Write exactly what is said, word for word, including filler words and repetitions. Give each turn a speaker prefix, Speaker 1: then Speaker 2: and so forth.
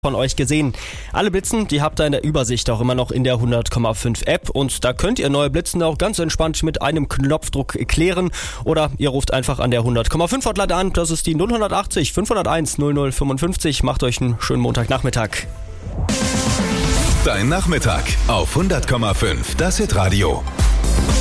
Speaker 1: von euch gesehen. Alle Blitzen, die habt ihr in der Übersicht auch immer noch in der hundert Komma fünf App und da könnt ihr neue Blitzen auch ganz entspannt mit einem Knopfdruck klären oder ihr ruft einfach an der hundert Komma fünf Hotline an. Das ist die null achtzig fünfhunderteins null null fünfundfünfzig. Macht euch einen schönen Montagnachmittag.
Speaker 2: Dein Nachmittag auf hundert Komma fünf, das Hitradio.